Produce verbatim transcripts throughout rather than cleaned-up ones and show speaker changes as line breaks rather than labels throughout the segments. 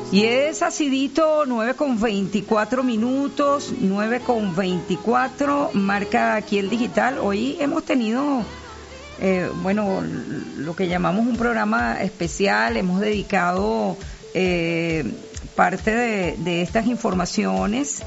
Y es acidito, nueve con veinticuatro minutos, nueve con veinticuatro, marca aquí el digital. Hoy hemos tenido, eh, bueno, lo que llamamos un programa especial, hemos dedicado eh, parte de, de estas informaciones,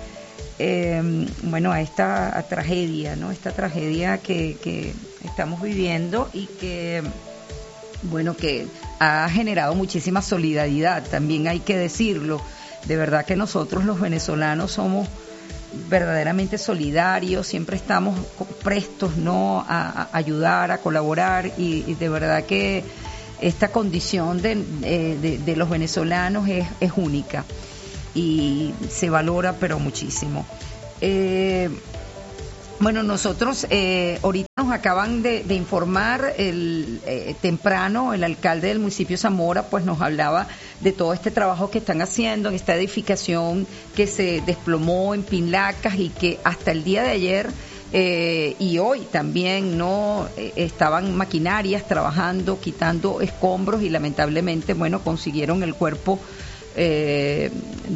eh, bueno, a esta a tragedia, ¿no? Esta tragedia que, que estamos viviendo y que, bueno, que ha generado muchísima solidaridad, también hay que decirlo. De verdad que nosotros los venezolanos somos verdaderamente solidarios, siempre estamos prestos, ¿no?, a, a ayudar, a colaborar, y, y de verdad que esta condición de, de, de los venezolanos es, es única y se valora pero muchísimo. Eh, Bueno, nosotros eh, ahorita nos acaban de, de informar el eh, temprano, el alcalde del municipio de Zamora pues nos hablaba de todo este trabajo que están haciendo en esta edificación que se desplomó en Pinlacas y que hasta el día de ayer eh, y hoy también no eh, estaban maquinarias trabajando, quitando escombros y lamentablemente, bueno, consiguieron el cuerpo Eh,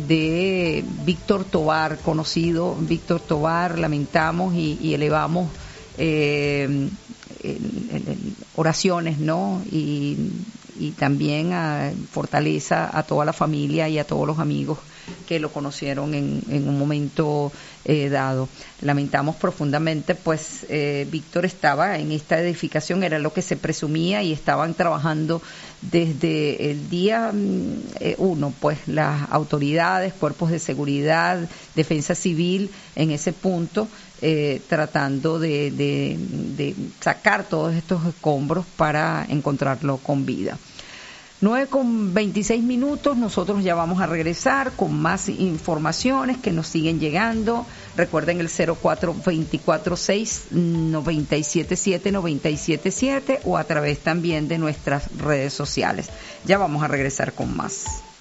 de Víctor Tobar, conocido Víctor Tobar. Lamentamos y, y elevamos eh, el, el, el, oraciones, ¿no? Y, y también a fortaleza a toda la familia y a todos los amigos que lo conocieron en, en un momento eh, dado. Lamentamos profundamente, pues eh, Víctor estaba en esta edificación, era lo que se presumía, y estaban trabajando desde el día eh, uno, pues las autoridades, cuerpos de seguridad, defensa civil, en ese punto, eh, tratando de, de, de sacar todos estos escombros para encontrarlo con vida. nueve con veintiséis minutos, nosotros ya vamos a regresar con más informaciones que nos siguen llegando. Recuerden el cero cuatro dos cuatro seis, nueve siete siete, nueve siete siete o a través también de nuestras redes sociales. Ya vamos a regresar con más.